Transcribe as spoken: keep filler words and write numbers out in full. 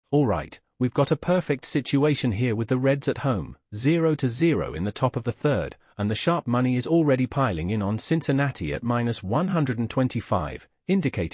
Alright, we've got a perfect situation here with the Reds at home, zero to zero in the top of the third, and the sharp money is already piling in on Cincinnati at minus one hundred twenty-five, indicating